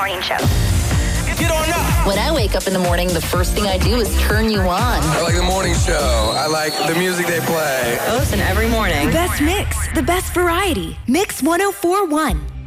Morning Show. Get on up. When I wake up in the morning, the first thing I do is turn you on. I like the morning show. I like the music they play. I listen every morning. The best mix, the best variety. Mix 104.1.